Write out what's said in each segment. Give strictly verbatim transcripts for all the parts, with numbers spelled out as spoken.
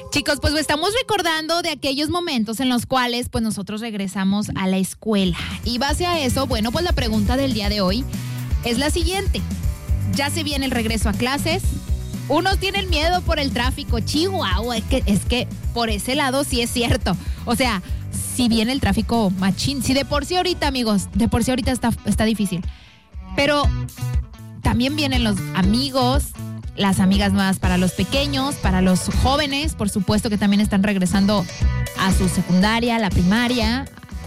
Chicos, pues estamos recordando de aquellos momentos en los cuales pues nosotros regresamos a la escuela. Y base a eso, bueno, pues la pregunta del día de hoy es la siguiente. Ya se viene el regreso a clases. Unos tienen miedo por el tráfico. Chihuahua, es que, es que por ese lado sí es cierto. O sea, si viene el tráfico machín. Si de por sí ahorita, amigos, de por sí ahorita está, está difícil. Pero también vienen los amigos, las amigas nuevas para los pequeños, para los jóvenes, por supuesto que también están regresando a su secundaria, la primaria.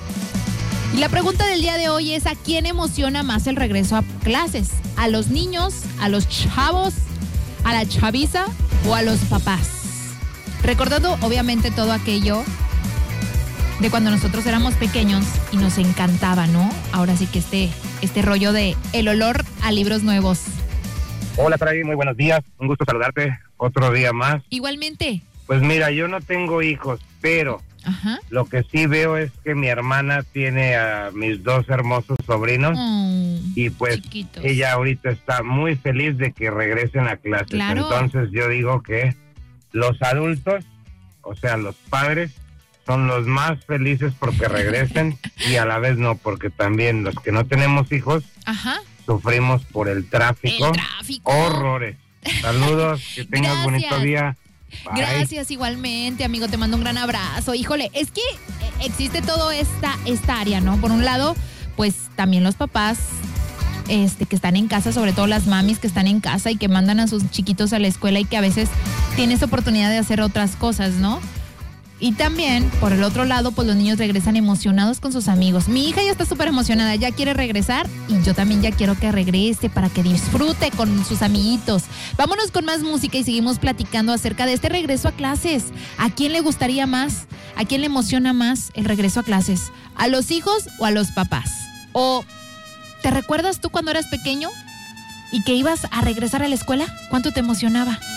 Y la pregunta del día de hoy es: ¿a quién emociona más el regreso a clases? ¿A los niños, a los chavos, a la chaviza o a los papás? Recordando obviamente todo aquello de cuando nosotros éramos pequeños y nos encantaba, ¿no? Ahora sí que este, este rollo de el olor a libros nuevos. Hola, Travi, muy buenos días. Un gusto saludarte otro día más. Igualmente. Pues mira, yo no tengo hijos, pero Ajá. lo que sí veo es que mi hermana tiene a mis dos hermosos sobrinos Oh, y pues chiquitos. ella ahorita está muy feliz de que regresen a clases. Claro. Entonces yo digo que los adultos, o sea, los padres, son los más felices porque regresen y a la vez no, porque también los que no tenemos hijos Ajá. sufrimos por el tráfico. El tráfico. Horrores. Saludos, que tengas Gracias. bonito día. Bye. Gracias, igualmente, amigo, te mando un gran abrazo. Híjole, es que existe toda esta, esta área, ¿no? Por un lado, pues también los papás este, que están en casa, sobre todo las mamis que están en casa y que mandan a sus chiquitos a la escuela y que a veces tienes oportunidad de hacer otras cosas, ¿no? Y también, por el otro lado, pues los niños regresan emocionados con sus amigos. Mi hija ya está súper emocionada, ya quiere regresar y yo también ya quiero que regrese para que disfrute con sus amiguitos. Vámonos con más música y seguimos platicando acerca de este regreso a clases. ¿A quién le gustaría más? ¿A quién le emociona más el regreso a clases? ¿A los hijos o a los papás? ¿O te recuerdas tú cuando eras pequeño y que ibas a regresar a la escuela? ¿Cuánto te emocionaba?